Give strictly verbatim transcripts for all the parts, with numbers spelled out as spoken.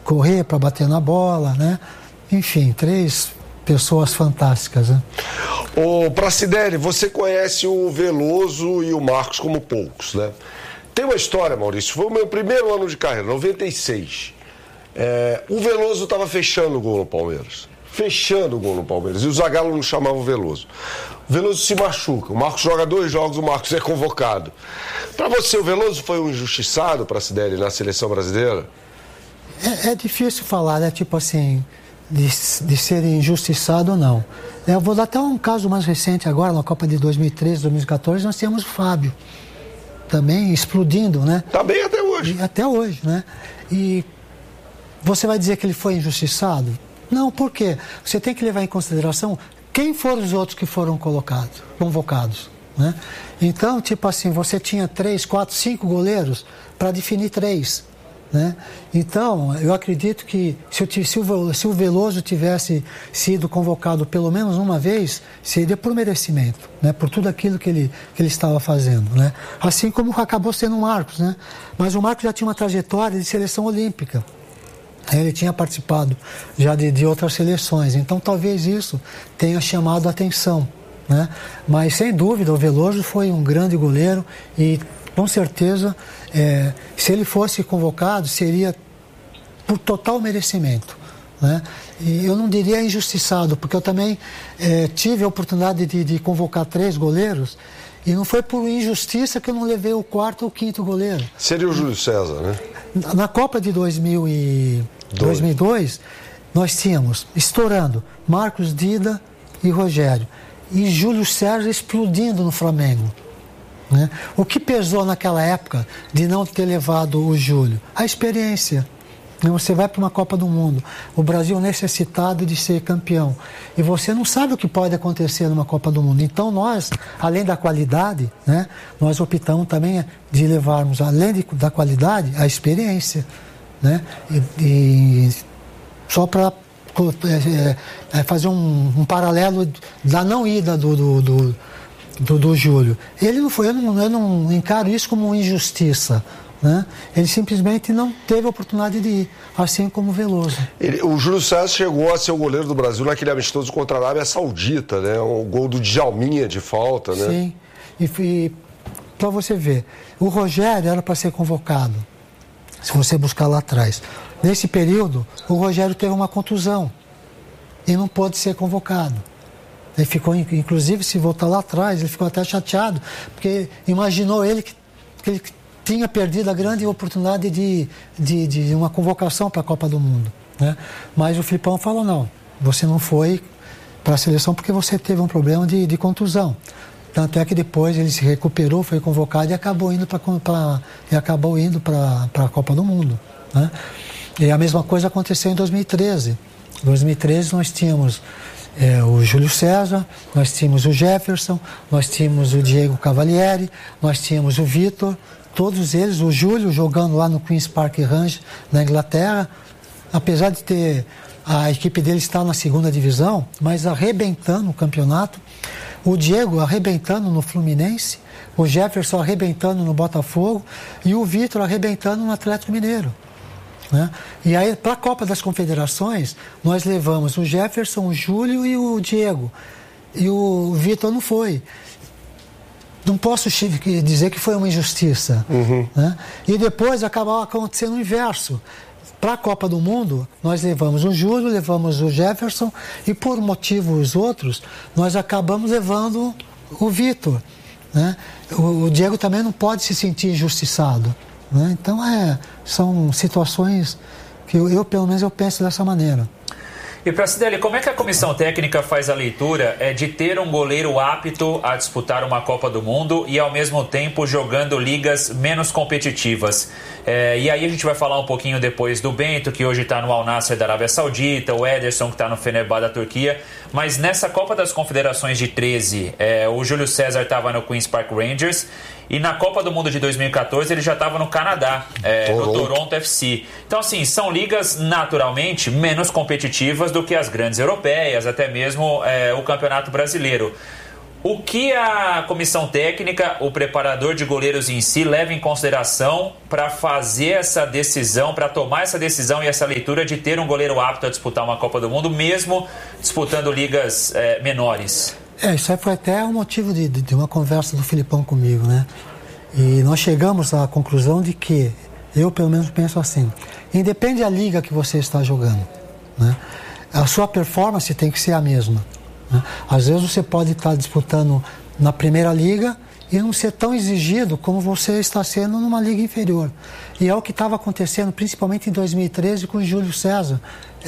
correr, para bater na bola, né? Enfim, três pessoas fantásticas, né? Ô, Pracidelli, você conhece o Veloso e o Marcos como poucos, né? Tem uma história, Maurício, foi o meu primeiro ano de carreira, noventa e seis. É, o Veloso estava fechando o gol no Palmeiras. Fechando o gol no Palmeiras. E o Zagallo não chamava o Veloso. O Veloso se machuca. O Marcos joga dois jogos, o Marcos é convocado. Para você, o Veloso foi um injustiçado, Pracidelli, na seleção brasileira? É, é difícil falar, né? Tipo assim, de, de ser injustiçado ou não. Eu vou dar até um caso mais recente agora, na Copa de dois mil e treze, dois mil e quatorze, nós temos o Fábio. Também explodindo, né? Tá bem até hoje. E, até hoje, né? E você vai dizer que ele foi injustiçado? Não, por quê? Você tem que levar em consideração quem foram os outros que foram colocados, convocados, né? Então, tipo assim, você tinha três, quatro, cinco goleiros para definir três, né? Então, eu acredito que se o, se, o, se o Veloso tivesse sido convocado pelo menos uma vez, seria por merecimento, né? Por tudo aquilo que ele, que ele estava fazendo, né? Assim como acabou sendo o Marcos, né? Mas o Marcos já tinha uma trajetória de seleção olímpica. Ele tinha participado já de, de outras seleções, então talvez isso tenha chamado a atenção, né? Mas sem dúvida o Veloso foi um grande goleiro e com certeza é, se ele fosse convocado seria por total merecimento, né? E eu não diria injustiçado, porque eu também é, tive a oportunidade de, de convocar três goleiros e não foi por injustiça que eu não levei o quarto ou o quinto goleiro. Seria o Júlio César, né? Na Copa de dois mil e dois, nós tínhamos, estourando, Marcos, Dida e Rogério. E Júlio César explodindo no Flamengo, né? O que pesou naquela época de não ter levado o Júlio? A experiência. Você vai para uma Copa do Mundo, o Brasil necessitado de ser campeão, e você não sabe o que pode acontecer numa Copa do Mundo. Então nós, além da qualidade, né, nós optamos também de levarmos, além de, da qualidade, a experiência, né? E, e só para é, é, fazer um, um paralelo da não ida do, do, do, do, do Júlio. Ele não foi, eu não, eu não encaro isso como uma injustiça, né? Ele simplesmente não teve a oportunidade de ir, assim como o Veloso. Ele, o Júlio César chegou a ser o goleiro do Brasil naquele amistoso contra a Arábia Saudita, né? O gol do Djalminha de falta, né? Sim, e, e para você ver, o Rogério era para ser convocado, se você buscar lá atrás. Nesse período, o Rogério teve uma contusão e não pôde ser convocado. Ele ficou, inclusive, se voltar lá atrás, ele ficou até chateado, porque imaginou ele que, que ele tinha perdido a grande oportunidade de, de, de uma convocação para a Copa do Mundo, né? Mas o Filipão falou, não, você não foi para a seleção porque você teve um problema de, de contusão. Tanto é que depois ele se recuperou, foi convocado e acabou indo para e acabou indo para a Copa do Mundo, né? E a mesma coisa aconteceu em dois mil e treze. Em dois mil e treze nós tínhamos é, o Júlio César, nós tínhamos o Jefferson, nós tínhamos o Diego Cavalieri, nós tínhamos o Vitor. Todos eles, o Júlio jogando lá no Queen's Park Rangers, na Inglaterra, apesar de ter a equipe dele estar na segunda divisão, mas arrebentando o campeonato. O Diego arrebentando no Fluminense, o Jefferson arrebentando no Botafogo e o Vitor arrebentando no Atlético Mineiro, né? E aí, para a Copa das Confederações, nós levamos o Jefferson, o Júlio e o Diego. E o Vitor não foi. Não posso dizer que foi uma injustiça, uhum, né? E depois acabou acontecendo o inverso. Para a Copa do Mundo, nós levamos o Júlio, levamos o Jefferson e por motivos outros, nós acabamos levando o Vitor, né? O, o Diego também não pode se sentir injustiçado, né? Então, é, são situações que eu, eu, pelo menos, eu penso dessa maneira. E Pracidelli, como é que a comissão técnica faz a leitura é, de ter um goleiro apto a disputar uma Copa do Mundo e ao mesmo tempo jogando ligas menos competitivas? É, e aí a gente vai falar um pouquinho depois do Bento, que hoje está no Al Nassr da Arábia Saudita, o Ederson, que está no Fenerbahçe da Turquia. Mas nessa Copa das Confederações de treze, é, o Júlio César estava no Queen's Park Rangers. E na Copa do Mundo de dois mil e quatorze ele já estava no Canadá, é, no Toronto F C. Então, assim, são ligas naturalmente menos competitivas do que as grandes europeias, até mesmo é, o Campeonato Brasileiro. O que a comissão técnica, o preparador de goleiros em si, leva em consideração para fazer essa decisão, para tomar essa decisão e essa leitura de ter um goleiro apto a disputar uma Copa do Mundo, mesmo disputando ligas é, menores? É, isso aí foi até um motivo de, de uma conversa do Filipão comigo, né? E nós chegamos à conclusão de que, eu pelo menos penso assim, independe da liga que você está jogando, né? A sua performance tem que ser a mesma. Às vezes você pode estar disputando na primeira liga e não ser tão exigido como você está sendo numa liga inferior. E é o que estava acontecendo principalmente em dois mil e treze com o Júlio César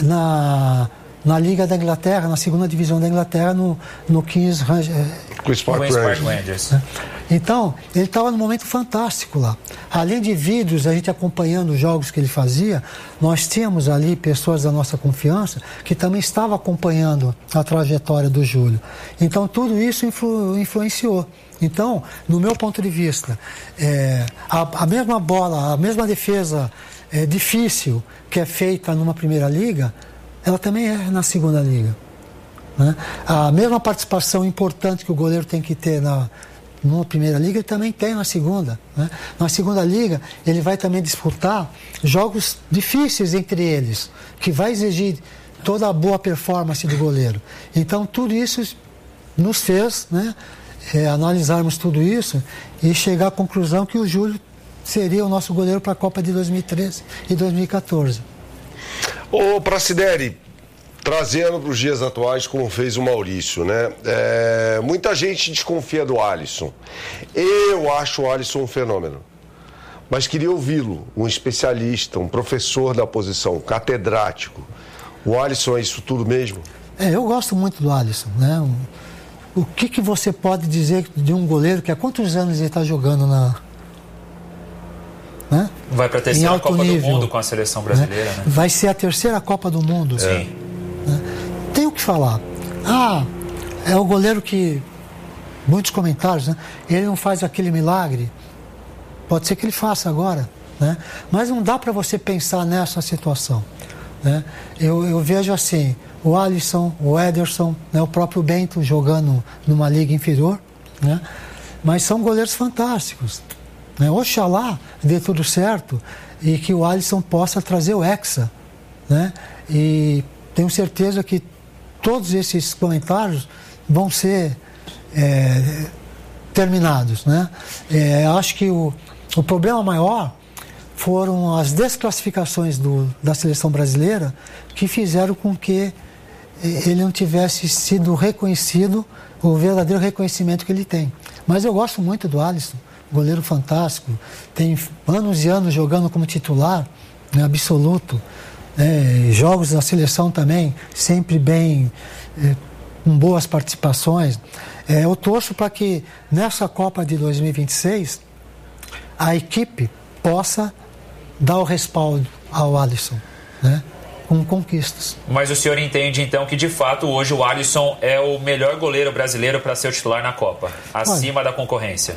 na, na Liga da Inglaterra, na segunda divisão da Inglaterra, no, no Kings Park Rangers. Então, ele estava num momento fantástico lá. Além de vídeos, a gente acompanhando os jogos que ele fazia, nós tínhamos ali pessoas da nossa confiança que também estavam acompanhando a trajetória do Júlio. Então, tudo isso influ, influenciou. Então, no meu ponto de vista, é, a, a mesma bola, a mesma defesa é, difícil que é feita numa primeira liga, ela também é na segunda liga, né? A mesma participação importante que o goleiro tem que ter na numa primeira liga, ele também tem na segunda, né? Na segunda liga, ele vai também disputar jogos difíceis entre eles, que vai exigir toda a boa performance do goleiro. Então, tudo isso nos fez, né, é, analisarmos tudo isso e chegar à conclusão que o Júlio seria o nosso goleiro para a Copa de dois mil e treze e dois mil e quatorze. Ô, Pracideri, trazendo para os dias atuais, como fez o Maurício, né? É, muita gente desconfia do Alisson. Eu acho o Alisson um fenômeno. Mas queria ouvi-lo, um especialista, um professor da posição, um catedrático. O Alisson é isso tudo mesmo? É, eu gosto muito do Alisson, né? O que, que você pode dizer de um goleiro que há quantos anos ele está jogando na... Né? Vai para a terceira Copa nível, do Mundo com a seleção brasileira, né? Né? Vai ser a terceira Copa do Mundo. Sim. Né? Tem o que falar. Ah, é o goleiro que... Muitos comentários, né? Ele não faz aquele milagre. Pode ser que ele faça agora, né? Mas não dá para você pensar nessa situação, né? Eu, eu vejo assim, o Alisson, o Ederson, né? O próprio Bento jogando numa liga inferior, né? Mas são goleiros fantásticos, né? Oxalá dê tudo certo e que o Alisson possa trazer o Hexa, né? E tenho certeza que todos esses comentários vão ser é, terminados, né? É, acho que o, o problema maior foram as desclassificações do, da seleção brasileira que fizeram com que ele não tivesse sido reconhecido, o verdadeiro reconhecimento que ele tem. Mas eu gosto muito do Alisson, goleiro fantástico, tem anos e anos jogando como titular, né, absoluto, é, jogos da seleção também, sempre bem, é, com boas participações. É, eu torço para que nessa Copa de dois mil e vinte e seis a equipe possa dar o respaldo ao Alisson, né, com conquistas. Mas o senhor entende então que de fato hoje o Alisson é o melhor goleiro brasileiro para ser o titular na Copa, acima Olha, da concorrência?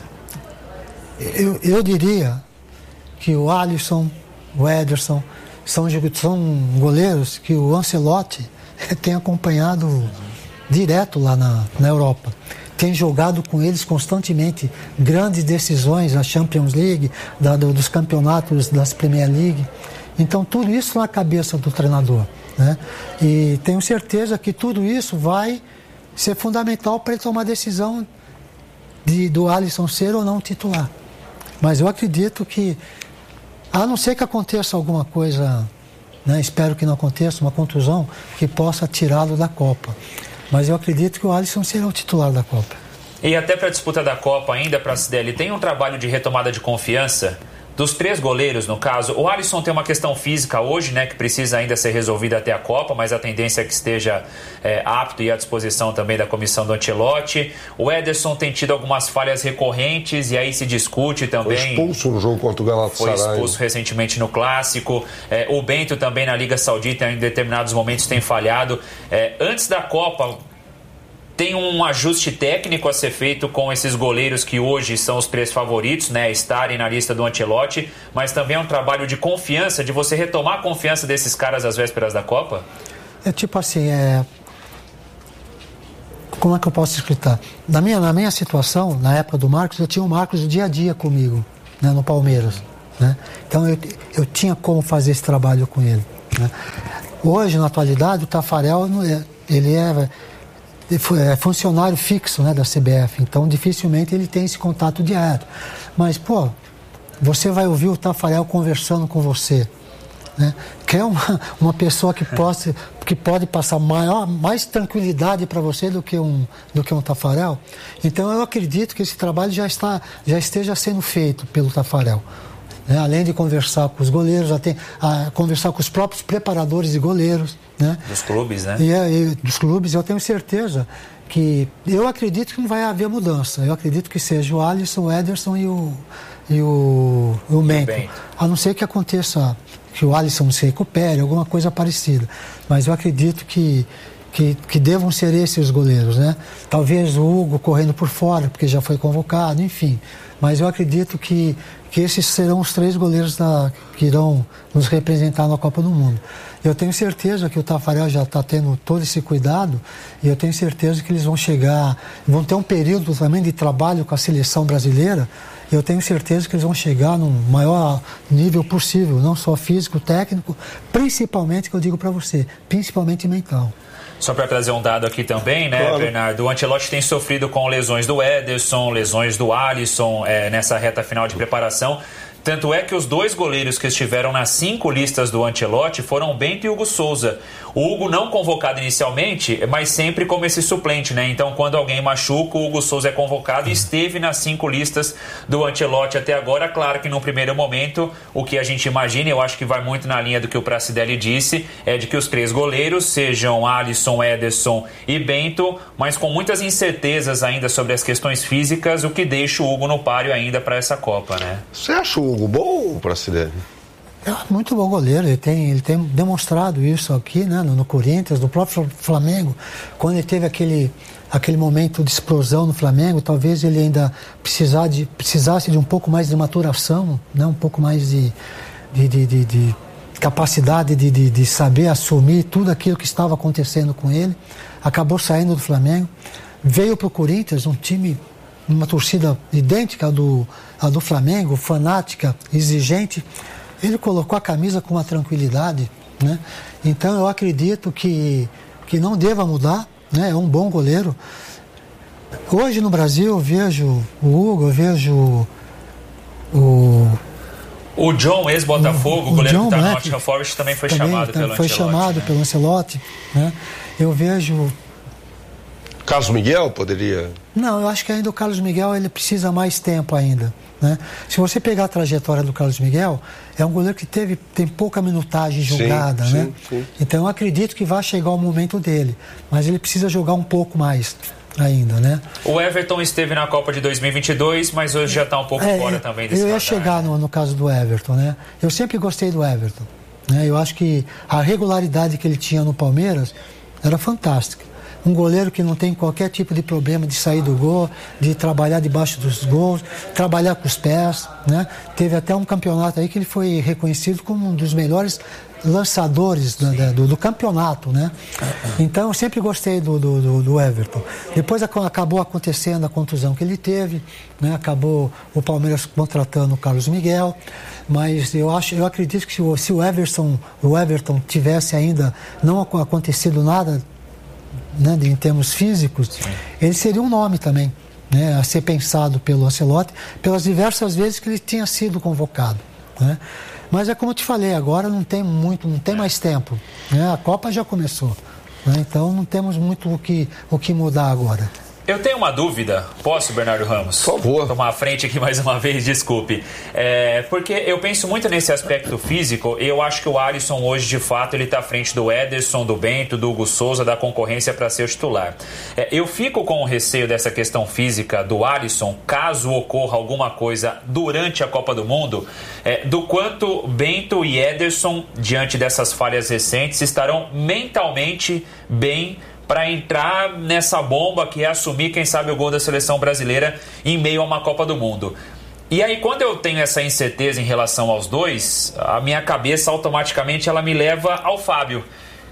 Eu, eu diria que o Alisson, o Ederson são, são goleiros que o Ancelotti tem acompanhado direto lá na, na Europa. Tem jogado com eles constantemente grandes decisões, a Champions League, da, do, dos campeonatos das Premier League. Então, tudo isso na cabeça do treinador, né? E tenho certeza que tudo isso vai ser fundamental para ele tomar a decisão de, do Alisson ser ou não titular. Mas eu acredito que, a não ser que aconteça alguma coisa, né, espero que não aconteça, uma contusão que possa tirá-lo da Copa. Mas eu acredito que o Alisson será o titular da Copa. E até para a disputa da Copa ainda, Pracideri, tem um trabalho de retomada de confiança dos três goleiros, no caso. O Alisson tem uma questão física hoje, né, que precisa ainda ser resolvida até a Copa, mas a tendência é que esteja é, apto e à disposição também da comissão do Ancelotti. O Ederson tem tido algumas falhas recorrentes e aí se discute também. Foi expulso no jogo contra o Galatasaray. Foi expulso recentemente no Clássico. É, o Bento também na Liga Saudita em determinados momentos tem falhado. É, antes da Copa, tem um ajuste técnico a ser feito com esses goleiros que hoje são os três favoritos, né, estarem na lista do Ancelotti, mas também é um trabalho de confiança, de você retomar a confiança desses caras às vésperas da Copa? É tipo assim, é... como é que eu posso explicar? Na minha, na minha situação, na época do Marcos, eu tinha o Marcos do dia a dia comigo, né, no Palmeiras. Né? Então eu, eu tinha como fazer esse trabalho com ele. Né? Hoje, na atualidade, o Taffarel, ele é, é funcionário fixo, né, da C B F, então dificilmente ele tem esse contato direto. Mas, pô, você vai ouvir o Taffarel conversando com você. Né? Que é uma, uma pessoa que, possa, que pode passar maior, mais tranquilidade para você do que um, do que um Taffarel. Então eu acredito que esse trabalho já, está, já esteja sendo feito pelo Taffarel. Né? Além de conversar com os goleiros, já tem, a, conversar com os próprios preparadores de goleiros. Né? Dos clubes, né? E, e dos clubes, eu tenho certeza que... Eu acredito que não vai haver mudança. Eu acredito que seja o Alisson, o Ederson e o, e o, e o Mento. A não ser que aconteça... que o Alisson se recupere, alguma coisa parecida. Mas eu acredito que, que, que devam ser esses os goleiros, né? Talvez o Hugo correndo por fora, porque já foi convocado, enfim. Mas eu acredito que, que esses serão os três goleiros da, que irão nos representar na Copa do Mundo. Eu tenho certeza que o Taffarel já está tendo todo esse cuidado e eu tenho certeza que eles vão chegar, vão ter um período também de trabalho com a seleção brasileira. Eu tenho certeza que eles vão chegar no maior nível possível, não só físico, técnico, principalmente, que eu digo para você, principalmente mental. Só para trazer um dado aqui também, né, claro. Bernardo? O Ancelotti tem sofrido com lesões do Ederson, lesões do Alisson é, nessa reta final de preparação. Tanto é que os dois goleiros que estiveram nas cinco listas do Ancelotti foram Bento e Hugo Souza. O Hugo não convocado inicialmente, mas sempre como esse suplente, né? Então, quando alguém machuca, o Hugo Souza é convocado e esteve nas cinco listas do Ancelotti até agora. Claro que no primeiro momento, o que a gente imagina, eu acho que vai muito na linha do que o Pracidelli disse, é de que os três goleiros sejam Alisson, Ederson e Bento, mas com muitas incertezas ainda sobre as questões físicas, o que deixa o Hugo no páreo ainda para essa Copa, né? Você acha o Hugo bom, Pracidelli? É muito bom goleiro, ele tem, ele tem demonstrado isso aqui, né, no, no Corinthians, no próprio Flamengo, quando ele teve aquele, aquele momento de explosão no Flamengo, talvez ele ainda precisar de, precisasse de um pouco mais de maturação, né, um pouco mais de, de, de, de, de capacidade de, de, de saber assumir tudo aquilo que estava acontecendo com ele, acabou saindo do Flamengo, veio para o Corinthians, um time, uma torcida idêntica à do, à do Flamengo, fanática, exigente. Ele colocou a camisa com uma tranquilidade, né? Então eu acredito que, que não deva mudar, né? É um bom goleiro. Hoje no Brasil eu vejo o Hugo, eu vejo o... O John, ex-Botafogo, o goleiro John, que está no né, Nottingham Forest, também foi também, chamado tá, pelo foi Ancelotti. chamado né? pelo Ancelotti, né? Eu vejo... Carlos Miguel poderia... Não, eu acho que ainda o Carlos Miguel ele precisa mais tempo ainda, né? Se você pegar a trajetória do Carlos Miguel, é um goleiro que teve, tem pouca minutagem jogada, sim, né? Sim, sim. Então eu acredito que vai chegar o momento dele, mas ele precisa jogar um pouco mais ainda, né? O Everton esteve na Copa de dois mil e vinte e dois, mas hoje já está um pouco é, fora também desse Eu ia radar, chegar né? no, no caso do Everton, né? Eu sempre gostei do Everton, né? Eu acho que a regularidade que ele tinha no Palmeiras era fantástica. Um goleiro que não tem qualquer tipo de problema de sair do gol, de trabalhar debaixo dos gols, trabalhar com os pés, né? Teve até um campeonato aí que ele foi reconhecido como um dos melhores lançadores do, do, do campeonato, né? Então eu sempre gostei do, do, do Everton. Depois acabou acontecendo a contusão que ele teve, né? Acabou o Palmeiras contratando o Carlos Miguel, mas eu acho, eu acredito que se o, se o Everton, o Everton tivesse ainda não acontecido nada, né, em termos físicos, sim, ele seria um nome também, né, a ser pensado pelo Ancelotti, pelas diversas vezes que ele tinha sido convocado, né? Mas é como eu te falei, agora não tem muito, não tem mais tempo, né? A Copa já começou, né? Então não temos muito o que, o que mudar agora. Eu tenho uma dúvida, posso, Bernardo Ramos? Por favor. Tomar a frente aqui mais uma vez, desculpe. É, porque eu penso muito nesse aspecto físico, e eu acho que o Alisson hoje, de fato, ele está à frente do Ederson, do Bento, do Hugo Souza, da concorrência para ser o titular. É, eu fico com o receio dessa questão física do Alisson, caso ocorra alguma coisa durante a Copa do Mundo, é, do quanto Bento e Ederson, diante dessas falhas recentes, estarão mentalmente bem para entrar nessa bomba que é assumir, quem sabe, o gol da seleção brasileira em meio a uma Copa do Mundo. E aí, quando eu tenho essa incerteza em relação aos dois, a minha cabeça automaticamente ela me leva ao Fábio,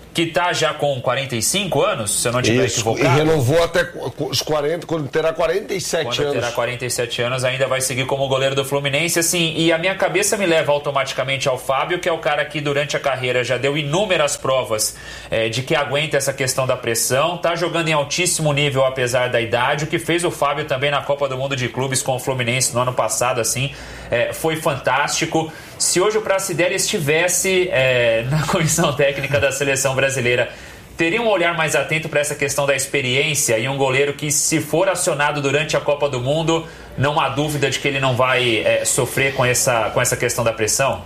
que está já com quarenta e cinco anos, se eu não estiver equivocado. E renovou até os quarenta, quando terá quarenta e sete quando anos. Quando terá quarenta e sete anos, ainda vai seguir como goleiro do Fluminense, assim, e a minha cabeça me leva automaticamente ao Fábio, que é o cara que durante a carreira já deu inúmeras provas é, de que aguenta essa questão da pressão, tá jogando em altíssimo nível apesar da idade, o que fez o Fábio também na Copa do Mundo de Clubes com o Fluminense no ano passado, assim, é, foi fantástico. Se hoje o Pracidelli estivesse é, na comissão técnica da seleção brasileira, teria um olhar mais atento para essa questão da experiência e um goleiro que, se for acionado durante a Copa do Mundo, não há dúvida de que ele não vai é, sofrer com essa, com essa questão da pressão?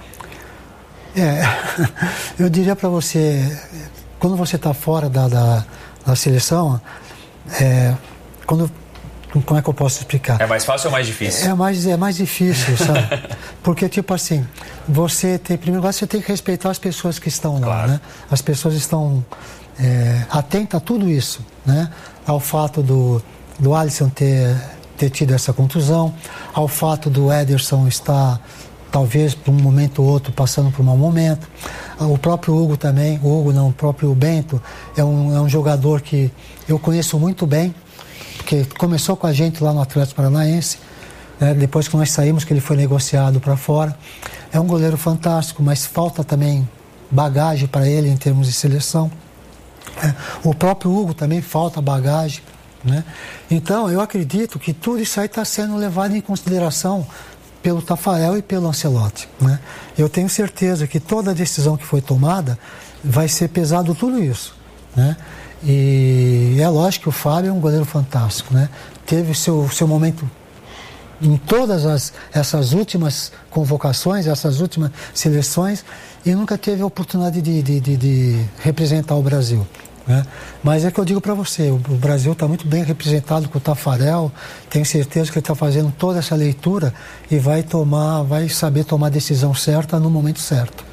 É, eu diria para você, quando você está fora da, da, da seleção, é, quando... Como é que eu posso explicar? É mais fácil ou mais difícil? É mais, é mais difícil, sabe? Porque, tipo assim, você tem, primeiro lugar, você tem que respeitar as pessoas que estão lá, claro, né? As pessoas estão é, atentas a tudo isso, né? Ao fato do, do Alisson ter, ter tido essa contusão, ao fato do Ederson estar, talvez, por um momento ou outro, passando por um mau momento. O próprio Hugo também, o Hugo não, o próprio Bento, é um, é um jogador que eu conheço muito bem, porque começou com a gente lá no Atlético Paranaense, né? Depois que nós saímos, que ele foi negociado para fora. É um goleiro fantástico, mas falta também bagagem para ele em termos de seleção. É, o próprio Hugo também falta bagagem, né? Então, eu acredito que tudo isso aí está sendo levado em consideração pelo Taffarel e pelo Ancelotti, né? Eu tenho certeza que toda a decisão que foi tomada vai ser pesado tudo isso, né? E é lógico que o Fábio é um goleiro fantástico, né? Teve seu, seu momento em todas as, essas últimas convocações, essas últimas seleções, e nunca teve a oportunidade de, de, de, de representar o Brasil, né? Mas é que eu digo para você, o, o Brasil está muito bem representado com o Taffarel, tenho certeza que ele está fazendo toda essa leitura e vai tomar, vai saber tomar a decisão certa no momento certo.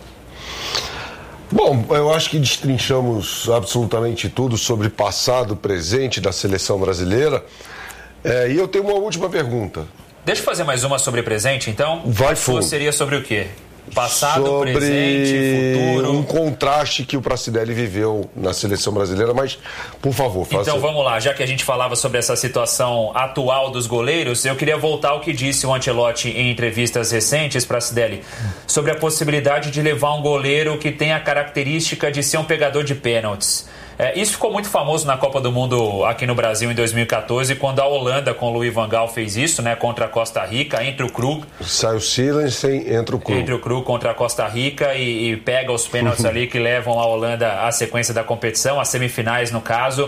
Bom, eu acho que destrinchamos absolutamente tudo sobre passado, presente da seleção brasileira. É, e eu tenho uma última pergunta. Deixa eu fazer mais uma sobre presente, então. Vai fundo. Seria sobre o quê? Passado, sobre presente, futuro. Um contraste que o Pracidelli viveu na seleção brasileira, mas, por favor, faça. Então vamos lá, já que a gente falava sobre essa situação atual dos goleiros, eu queria voltar ao que disse o Ancelotti em entrevistas recentes, Pracidelli, sobre a possibilidade de levar um goleiro que tem a característica de ser um pegador de pênaltis. É, isso ficou muito famoso na Copa do Mundo aqui no Brasil em dois mil e catorze, quando a Holanda com o Louis van Gaal fez isso, né, contra a Costa Rica, entre o Krug. Sai o Silensen, entra o Krug. Entre o Krug contra a Costa Rica e, e pega os pênaltis ali que levam a Holanda à sequência da competição, às semifinais no caso.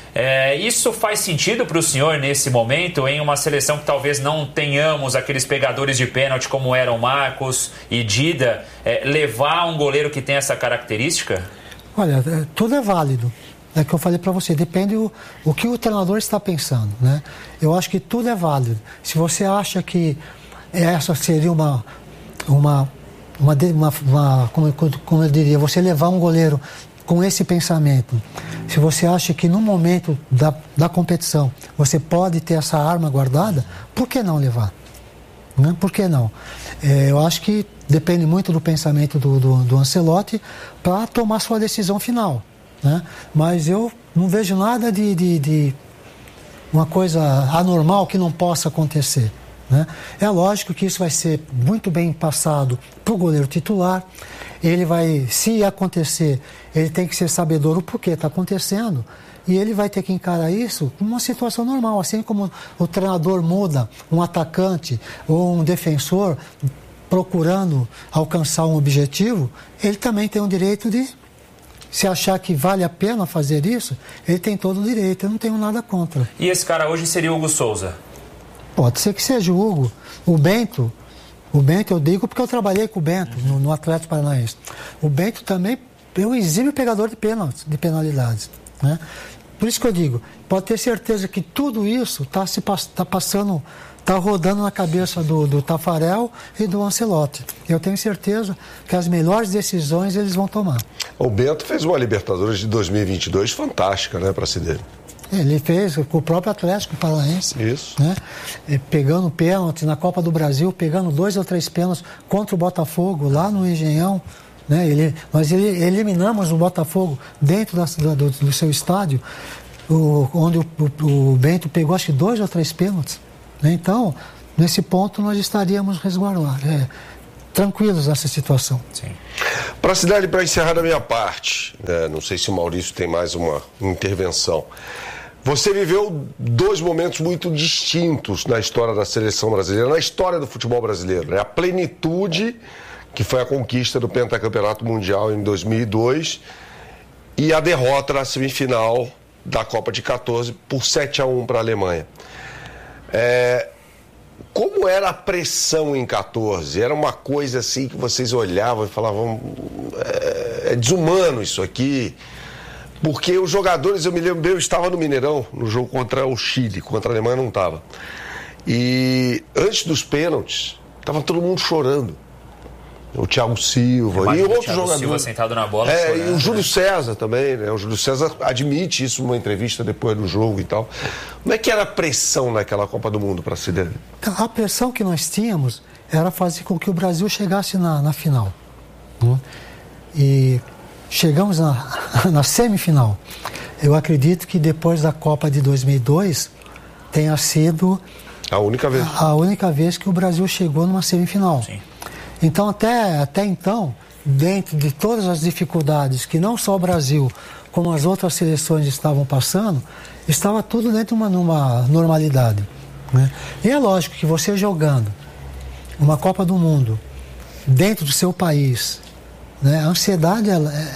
É, isso faz sentido para o senhor nesse momento, em uma seleção que talvez não tenhamos aqueles pegadores de pênalti como eram Marcos e Dida, é, levar um goleiro que tem essa característica? Olha, tudo é válido. É que eu falei para você, depende o, o que o treinador está pensando, né? Eu acho que tudo é válido. Se você acha que essa seria uma, uma, uma, uma, uma como, como eu diria, você levar um goleiro com esse pensamento, se você acha que no momento da, da competição você pode ter essa arma guardada, por que não levar? Né? Por que não? É, eu acho que depende muito do pensamento do, do, do Ancelotti para tomar sua decisão final, né? Mas eu não vejo nada de, de, de uma coisa anormal que não possa acontecer, né? É lógico que isso vai ser muito bem passado para o goleiro titular. Ele vai, se acontecer, ele tem que ser sabedor do porquê está acontecendo. E ele vai ter que encarar isso como uma situação normal. Assim como o treinador muda um atacante ou um defensor procurando alcançar um objetivo, ele também tem o direito de, se achar que vale a pena fazer isso, ele tem todo o direito. Eu não tenho nada contra. E esse cara hoje seria o Hugo Souza? Pode ser que seja o Hugo. O Bento, o Bento eu digo porque eu trabalhei com o Bento no, no Atlético Paranaense. O Bento também é um exímio pegador de pênaltis, de penalidades, né? Por isso que eu digo, pode ter certeza que tudo isso está se tá passando, está rodando na cabeça do, do Taffarel e do Ancelotti. Eu tenho certeza que as melhores decisões eles vão tomar. O Bento fez uma Libertadores de dois mil e vinte e dois fantástica, né, para si dele. Ele fez com o próprio Atlético Paranaense. Isso. Né? Pegando pênalti na Copa do Brasil, pegando dois ou três pênaltis contra o Botafogo lá no Engenhão. Né? Ele, nós ele, eliminamos o Botafogo dentro da, do, do seu estádio, o, onde o, o, o Bento pegou acho que dois ou três pênaltis. Né? Então, nesse ponto, nós estaríamos resguardados, é, tranquilos nessa situação. Sim. Pracidelli, para encerrar da minha parte, né, não sei se o Maurício tem mais uma intervenção. Você viveu dois momentos muito distintos na história da seleção brasileira, na história do futebol brasileiro. Né? A plenitude, que foi a conquista do pentacampeonato mundial em dois mil e dois, e a derrota na semifinal da Copa de quatorze por sete a um para a Alemanha. É, como era a pressão em quatorze? Era uma coisa assim que vocês olhavam e falavam, é, é desumano isso aqui, porque os jogadores, eu me lembro bem, eu estava no Mineirão, no jogo contra o Chile, contra a Alemanha não estava, e antes dos pênaltis, estava todo mundo chorando. O Thiago Silva e outros jogadores. Silva sentado na bola. É, chorando, e o Júlio né? César também, né? O Júlio César admite isso numa entrevista depois do jogo e tal. Como é que era a pressão naquela Copa do Mundo para se der? A pressão que nós tínhamos era fazer com que o Brasil chegasse na, na final. Né? E chegamos na, na semifinal. Eu acredito que depois da Copa de dois mil e dois tenha sido a única vez, a, a única vez que o Brasil chegou numa semifinal. Sim. Então, até, até então, dentro de todas as dificuldades que não só o Brasil, como as outras seleções estavam passando, estava tudo dentro de uma, numa normalidade. Né? E é lógico que você jogando uma Copa do Mundo dentro do seu país, né? A ansiedade, ela é,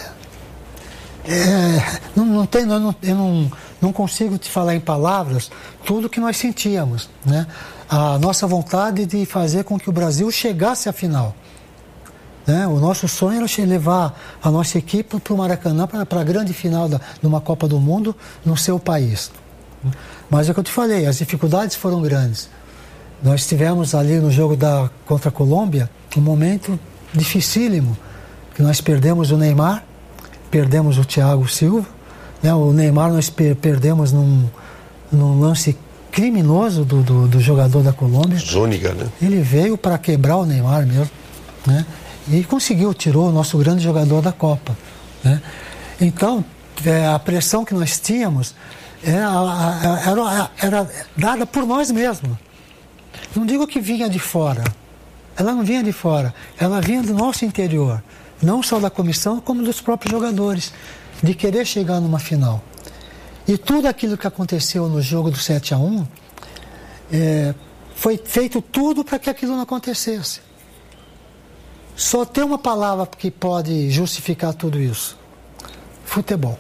é, não, não tem, eu, não, eu não, não consigo te falar em palavras tudo que nós sentíamos, né? A nossa vontade de fazer com que o Brasil chegasse à final. Né? O nosso sonho era levar a nossa equipe para o Maracanã, para a grande final da, de uma Copa do Mundo no seu país. Mas é o que eu te falei, as dificuldades foram grandes. Nós tivemos ali no jogo da, contra a Colômbia um momento dificílimo, que nós perdemos o Neymar, perdemos o Thiago Silva, né? O Neymar nós per- perdemos num, num lance criminoso do, do, do jogador da Colômbia. Zúñiga, né? Ele veio para quebrar o Neymar mesmo, né? E conseguiu, tirou o nosso grande jogador da Copa, né? Então, é, a pressão que nós tínhamos era, era, era dada por nós mesmos. Não digo que vinha de fora. Ela não vinha de fora. Ela vinha do nosso interior. Não só da comissão, como dos próprios jogadores. De querer chegar numa final. E tudo aquilo que aconteceu no jogo do sete a um, é, foi feito tudo para que aquilo não acontecesse. Só tem uma palavra que pode justificar tudo isso: futebol.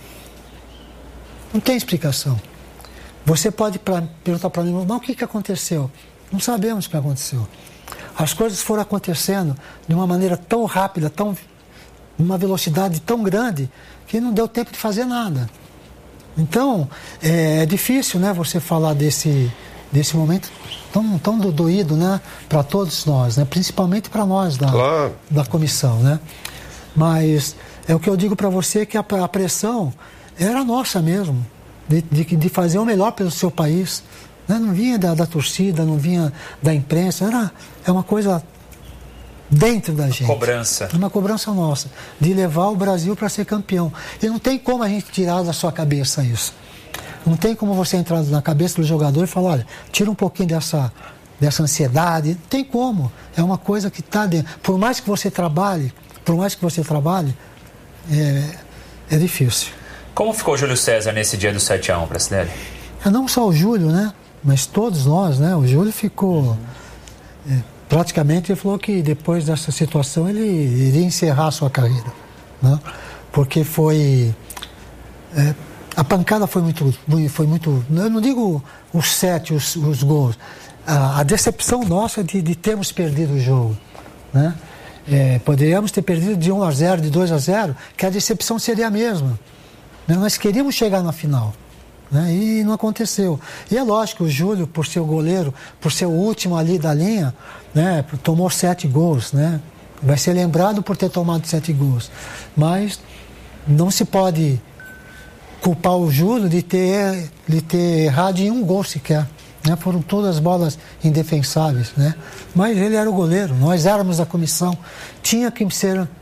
Não tem explicação. Você pode pra, perguntar para mim, mas o que, que aconteceu? Não sabemos o que aconteceu. As coisas foram acontecendo de uma maneira tão rápida, tão, uma velocidade tão grande, que não deu tempo de fazer nada. Então, é, é difícil, né, você falar desse, desse momento tão, tão doído, né, para todos nós, né, principalmente para nós da, claro. da comissão, né? Mas é o que eu digo para você, que a, a pressão era nossa mesmo, de, de, de fazer o melhor pelo seu país, né? Não vinha da, da torcida, não vinha da imprensa, era, é uma coisa dentro da gente. Cobrança. Uma cobrança nossa, de levar o Brasil para ser campeão. E não tem como a gente tirar da sua cabeça isso. Não tem como você entrar na cabeça do jogador e falar, olha, tira um pouquinho dessa, dessa ansiedade. Não tem como. É uma coisa que está dentro. Por mais que você trabalhe, por mais que você trabalhe, é, é difícil. Como ficou o Júlio César nesse dia do sete a um, Pracidelli? É, não só o Júlio, né? Mas todos nós, né? O Júlio ficou... É, praticamente ele falou que depois dessa situação ele iria encerrar a sua carreira, né? Porque foi... É, a pancada foi muito, foi muito... Eu não digo os sete, os, os gols. A, a decepção nossa de, de termos perdido o jogo, né? É, poderíamos ter perdido de um a zero, de dois a zero, que a decepção seria a mesma. Nós queríamos chegar na final, né? E não aconteceu. E é lógico, o Júlio, por ser o goleiro, por ser o último ali da linha, né, tomou sete gols, né? Vai ser lembrado por ter tomado sete gols. Mas não se pode culpar o Júlio de ter, de ter errado em um gol sequer, né? Foram todas bolas indefensáveis, né? Mas ele era o goleiro, nós éramos a comissão. Tinha que ser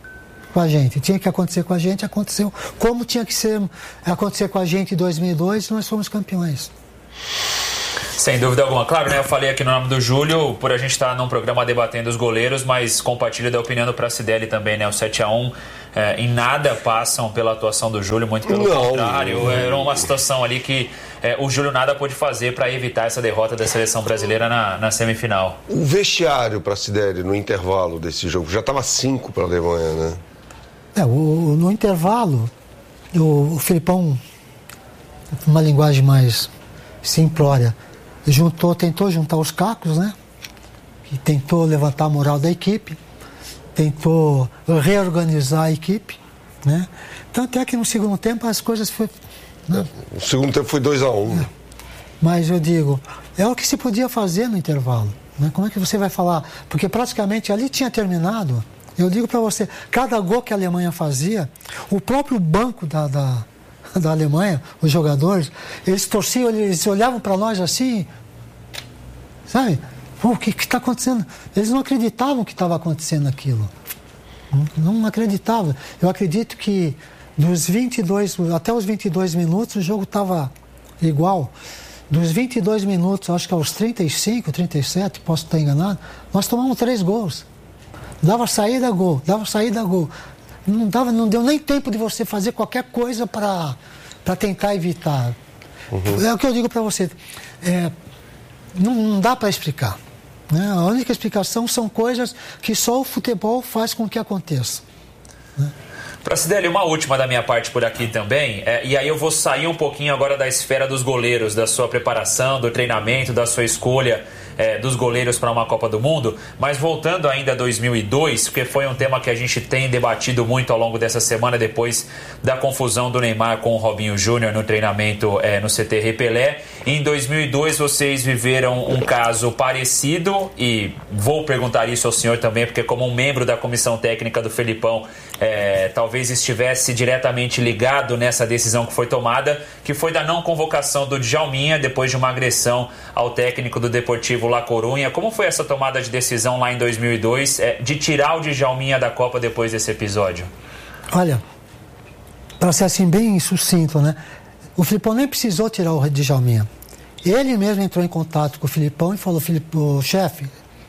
com a gente. Tinha que acontecer com a gente, aconteceu. Como tinha que ser, acontecer com a gente em dois mil e dois, nós fomos campeões. Sem dúvida alguma. Claro, né? Eu falei aqui no nome do Júlio, por a gente estar num programa debatendo os goleiros, mas compartilho da opinião do Pracidelli também, né? O sete a um é, em nada passam pela atuação do Júlio, muito pelo não, contrário. Não. Era uma situação ali que é, o Júlio nada pôde fazer para evitar essa derrota da seleção brasileira na, na semifinal. O vestiário, Pracidelli, no intervalo desse jogo, já estava cinco para a Alemanha, né? É, o, no intervalo, o, o Filipão, uma linguagem mais simplória, juntou, tentou juntar os cacos, né? E tentou levantar a moral da equipe, tentou reorganizar a equipe, né? Tanto é que no segundo tempo as coisas foi, né? O segundo tempo foi dois a um. É. Mas eu digo, é o que se podia fazer no intervalo, né? Como é que você vai falar? Porque praticamente ali tinha terminado. Eu digo para você, cada gol que a Alemanha fazia, o próprio banco da, da da Alemanha, os jogadores, eles torciam, eles olhavam para nós assim, sabe? Pô, o que está acontecendo? Eles não acreditavam que estava acontecendo aquilo. Não, não acreditavam. Eu acredito que dos vinte e dois, até os vinte e dois minutos, o jogo estava igual. Dos vinte e dois minutos, acho que aos trinta e cinco, trinta e sete, posso estar enganado, nós tomamos três gols. Dava saída, gol, dava saída, gol. Não, dava, não deu nem tempo de você fazer qualquer coisa para tentar evitar. Uhum. É o que eu digo para você. É, não, não dá para explicar. Né? A única explicação são coisas que só o futebol faz com que aconteça. Né? Pracidelli, uma última da minha parte por aqui também, é, e aí eu vou sair um pouquinho agora da esfera dos goleiros, da sua preparação, do treinamento, da sua escolha é, dos goleiros para uma Copa do Mundo, mas voltando ainda a dois mil e dois, porque foi um tema que a gente tem debatido muito ao longo dessa semana, depois da confusão do Neymar com o Robinho Júnior no treinamento é, no C T Repelé. Em dois mil e dois vocês viveram um caso parecido, e vou perguntar isso ao senhor também, porque como um membro da comissão técnica do Felipão, é, talvez estivesse diretamente ligado nessa decisão que foi tomada, que foi da não convocação do Djalminha depois de uma agressão ao técnico do Deportivo La Coruña. Como foi essa tomada de decisão lá em dois mil e dois, é, de tirar o Djalminha da Copa depois desse episódio? Olha, para ser assim bem sucinto, né? O Filipão nem precisou tirar o Djalminha. Ele mesmo entrou em contato com o Filipão e falou: Filipão, chefe,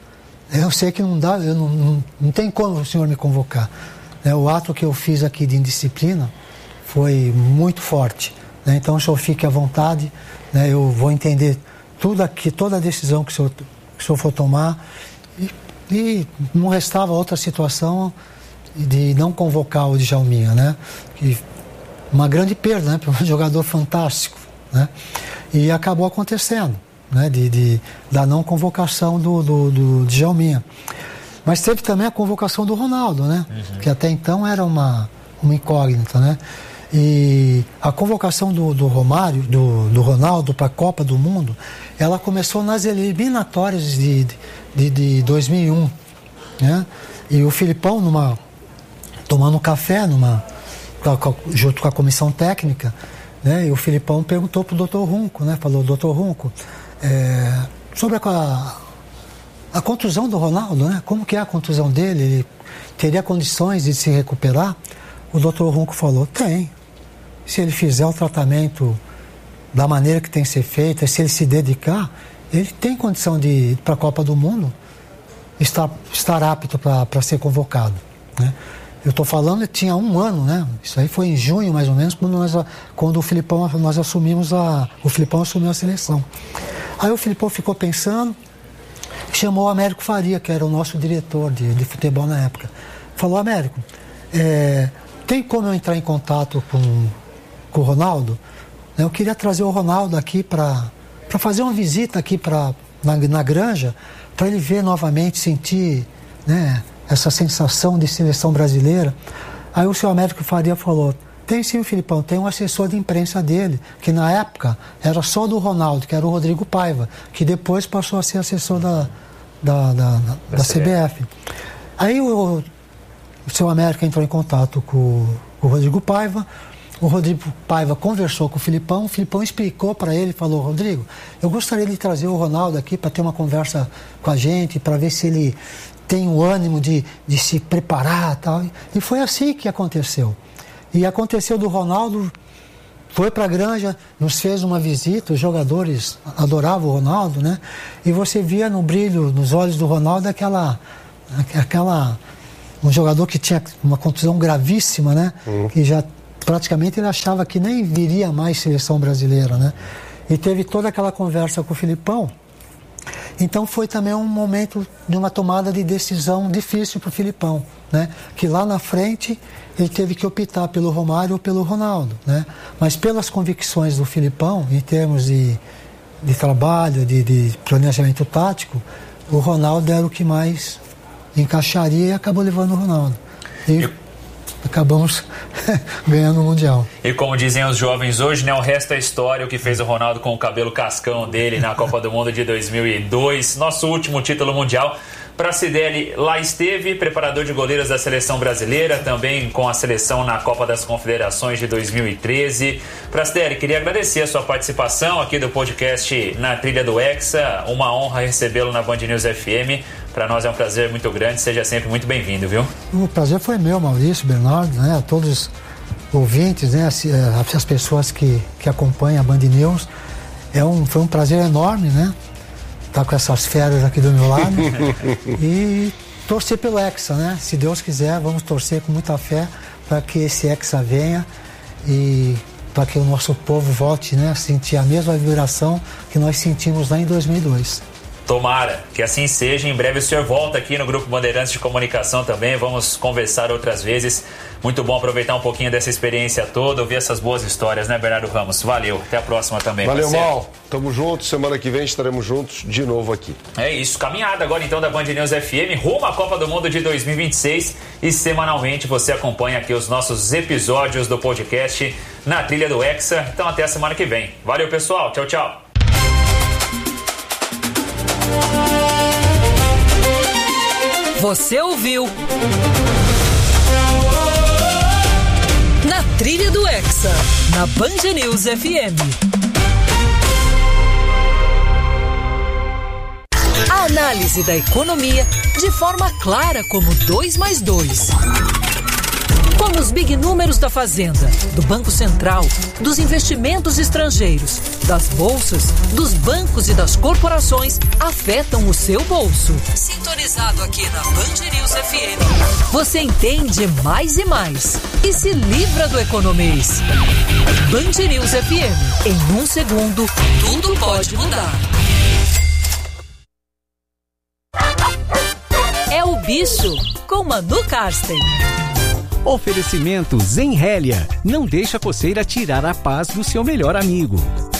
eu sei que não dá, eu não, não, não tem como o senhor me convocar. Né, o ato que eu fiz aqui de indisciplina foi muito forte. Né, então o senhor fique à vontade, né, eu vou entender tudo aqui, toda a decisão que o senhor, que o senhor for tomar. E, e não restava outra situação de não convocar o Djalminha, né? Que, uma grande perda, né? Para um jogador fantástico. Né? E acabou acontecendo, né? de, de, da não convocação do, do, do Djalminha. Mas teve também a convocação do Ronaldo, né? Uhum. Que até então era uma, uma incógnita, né? E a convocação do, do Romário, do, do Ronaldo para a Copa do Mundo, ela começou nas eliminatórias de, de, de dois mil e um, né? E o Filipão, numa, tomando café, numa, junto com a comissão técnica, né? E o Filipão perguntou para o doutor Runco, né? Falou: doutor Runco, é, sobre a... A contusão do Ronaldo, né? Como que é a contusão dele? Ele teria condições de se recuperar? O doutor Runco falou: tem. Se ele fizer o tratamento da maneira que tem que ser feita, se ele se dedicar, ele tem condição de ir para a Copa do Mundo, estar, estar apto para ser convocado. Né? Eu estou falando que tinha um ano, né? Isso aí foi em junho, mais ou menos, quando, nós, quando o Filipão, nós assumimos a... O Filipão assumiu a seleção. Aí o Filipão ficou pensando, chamou o Américo Faria, que era o nosso diretor de, de futebol na época. Falou: Américo, é, tem como eu entrar em contato com, com o Ronaldo? Eu queria trazer o Ronaldo aqui para fazer uma visita aqui pra, na, na granja, para ele ver novamente, sentir, né, essa sensação de seleção brasileira. Aí o seu Américo Faria falou: tem sim, o Filipão, tem um assessor de imprensa dele, que na época era só do Ronaldo, que era o Rodrigo Paiva, que depois passou a ser assessor da, da, da, da, da C B F. Aí o, o seu Américo entrou em contato com, com o Rodrigo Paiva, o Rodrigo Paiva conversou com o Filipão, o Filipão explicou para ele, falou, Rodrigo, eu gostaria de trazer o Ronaldo aqui para ter uma conversa com a gente, para ver se ele tem o ânimo de, de se preparar e tal. E foi assim que aconteceu. E aconteceu do Ronaldo, foi para a Granja, nos fez uma visita, os jogadores adoravam o Ronaldo, né? E você via no brilho, nos olhos do Ronaldo, aquela... aquela um jogador que tinha uma contusão gravíssima, né? Uhum. Que já praticamente ele achava que nem viria mais seleção brasileira, né? E teve toda aquela conversa com o Filipão. Então foi também um momento de uma tomada de decisão difícil para o Filipão, né? Que lá na frente ele teve que optar pelo Romário ou pelo Ronaldo, né? Mas pelas convicções do Filipão, em termos de, de trabalho, de, de planejamento tático, o Ronaldo era o que mais encaixaria e acabou levando o Ronaldo. E Eu... acabamos ganhando o Mundial. E como dizem os jovens hoje, né, o resto é história, o que fez o Ronaldo com o cabelo cascão dele na Copa do Mundo de dois mil e dois, nosso último título mundial. Pracidelli lá esteve, preparador de goleiros da seleção brasileira, também com a seleção na Copa das Confederações de dois mil e treze. Pracidelli, queria agradecer a sua participação aqui do podcast Na Trilha do Hexa, uma honra recebê-lo na Band News F M. Para nós é um prazer muito grande, seja sempre muito bem-vindo, viu? O prazer foi meu, Maurício, Bernardo, né, a todos os ouvintes, né, as, as pessoas que, que acompanham a Band News. É um, foi um prazer enorme, né? Estar com essas feras aqui do meu lado e torcer pelo Hexa, né? Se Deus quiser, vamos torcer com muita fé para que esse Hexa venha e para que o nosso povo volte, né, a sentir a mesma vibração que nós sentimos lá em dois mil e dois. Tomara que assim seja. Em breve o senhor volta aqui no Grupo Bandeirantes de Comunicação também. Vamos conversar outras vezes. Muito bom aproveitar um pouquinho dessa experiência toda, ouvir essas boas histórias, né, Bernardo Ramos? Valeu. Até a próxima também. Valeu, parceiro. Mal. Tamo junto. Semana que vem estaremos juntos de novo aqui. É isso. Caminhada agora então da Band News F M rumo à Copa do Mundo de dois mil e vinte e seis. E semanalmente você acompanha aqui os nossos episódios do podcast Na Trilha do Hexa. Então até a semana que vem. Valeu, pessoal. Tchau, tchau. Você ouviu Na Trilha do Hexa, na Band News F M. A análise da economia de forma clara como dois mais dois. Como os big números da Fazenda, do Banco Central, dos investimentos estrangeiros, das bolsas, dos bancos e das corporações afetam o seu bolso. Sintonizado aqui na Band News F M, você entende mais e mais e se livra do economês. Band News F M, em um segundo, tudo pode mudar. É o Bicho, com Manu Karsten. Oferecimento Zenrélia. Não deixa a coceira tirar a paz do seu melhor amigo.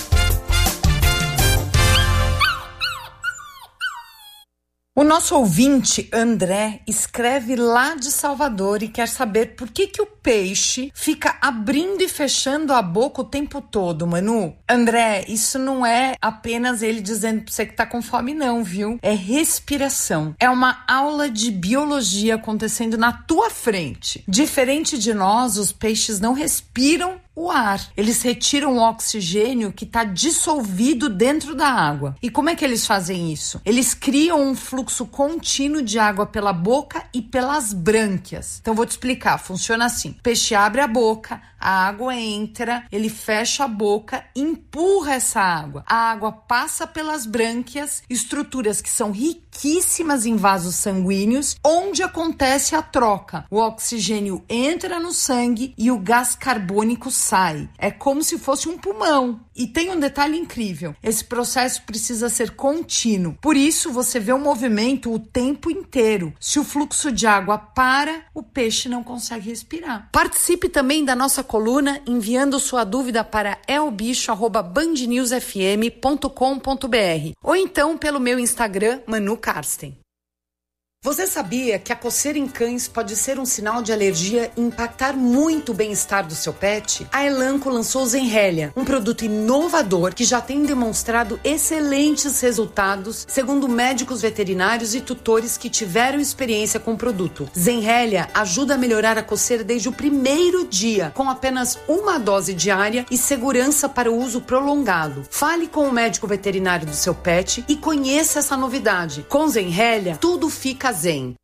O nosso ouvinte, André, escreve lá de Salvador e quer saber por que, que o peixe fica abrindo e fechando a boca o tempo todo, Manu. André, isso não é apenas ele dizendo pra você que tá com fome, não, viu? É respiração. É uma aula de biologia acontecendo na tua frente. Diferente de nós, os peixes não respiram o ar. Eles retiram o oxigênio que está dissolvido dentro da água. E como é que eles fazem isso? Eles criam um fluxo contínuo de água pela boca e pelas brânquias. Então vou te explicar, funciona assim. O peixe abre a boca, a água entra, ele fecha a boca, empurra essa água. A água passa pelas brânquias, estruturas que são riquíssimas em vasos sanguíneos, onde acontece a troca. O oxigênio entra no sangue e o gás carbônico sai. É como se fosse um pulmão. E tem um detalhe incrível. Esse processo precisa ser contínuo. Por isso, você vê o movimento o tempo inteiro. Se o fluxo de água para, o peixe não consegue respirar. Participe também da nossa coluna enviando sua dúvida para elbicho arroba bandnewsfm ponto com ponto br ou então pelo meu Instagram, Manu Karsten. Você sabia que a coceira em cães pode ser um sinal de alergia e impactar muito o bem-estar do seu pet? A Elanco lançou o Zenrelia, um produto inovador que já tem demonstrado excelentes resultados, segundo médicos veterinários e tutores que tiveram experiência com o produto. Zenrelia ajuda a melhorar a coceira desde o primeiro dia, com apenas uma dose diária e segurança para o uso prolongado. Fale com o médico veterinário do seu pet e conheça essa novidade. Com Zenrelia, tudo fica zen.